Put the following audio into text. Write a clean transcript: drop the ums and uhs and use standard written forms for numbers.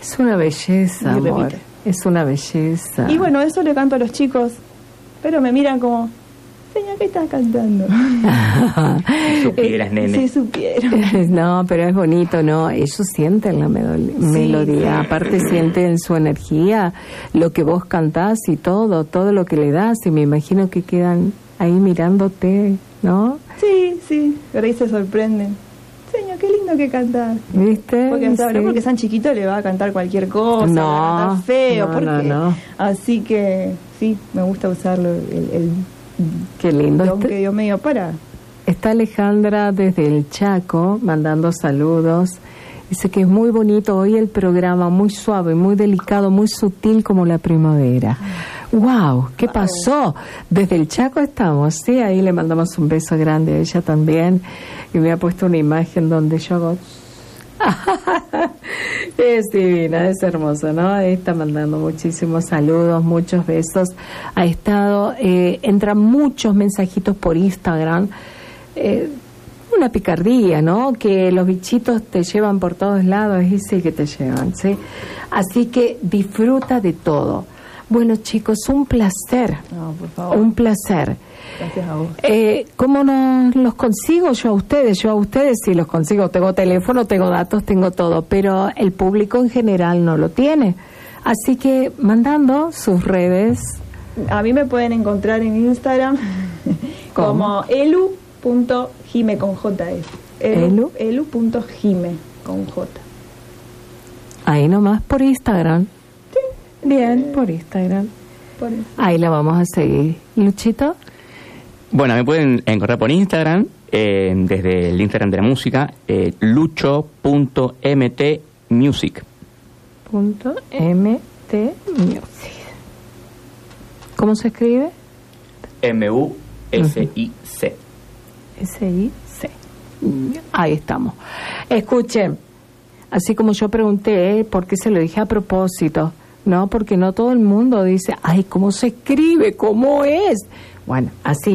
Es una belleza, Y amor. repite. Es una belleza. Y bueno, eso le canto a los chicos, pero me miran como, señor, ¿qué estás cantando? Si supieras, nene. Si supieran. No, pero es bonito, ¿no? Ellos sienten la melodía, sí. aparte sienten su energía, lo que vos cantás y todo lo que le das, y me imagino que quedan ahí mirándote, ¿no? Sí, por ahí se sorprenden. Señor, qué lindo que cantás. ¿Viste? Porque, no Sí. porque San Chiquito le va a cantar cualquier cosa, No, le va a cantar feo, no, porque no. así que sí, me gusta usarlo el Qué lindo. don que Dios me dio para. Está Alejandra desde el Chaco mandando saludos. Dice que es muy bonito hoy el programa, muy suave, muy delicado, muy sutil como la primavera. ¡Wow! ¿Qué pasó? Desde el Chaco estamos, sí, ahí le mandamos un beso grande a ella también. Y me ha puesto una imagen donde yo hago... Es divina, es hermosa, ¿no? Está mandando muchísimos saludos, muchos besos. Ha estado, entran muchos mensajitos por Instagram. Una picardía, ¿no? Que los bichitos te llevan por todos lados y sí que te llevan, ¿sí? Así que disfruta de todo. Bueno, chicos, un placer. No, por favor. Un placer. Gracias a vos. ¿Cómo los consigo yo a ustedes? Yo a ustedes sí los consigo. Tengo teléfono, tengo datos, tengo todo, pero el público en general no lo tiene. Así que mandando sus redes. A mí me pueden encontrar en Instagram como elu.jime con J. Elu.jime con J. Ahí nomás por Instagram. Bien, por Instagram. Por eso. Ahí la vamos a seguir. ¿Luchito? Bueno, me pueden encontrar por Instagram, desde el Instagram de la música, lucho.mtmusic. .mt.music. ¿Cómo se escribe? MUSIC. S-I-C. Ahí estamos. Escuchen, así como yo pregunté, ¿por qué se lo dije a propósito? No, porque no todo el mundo dice, ay, ¿cómo se escribe? ¿Cómo es? Bueno, así.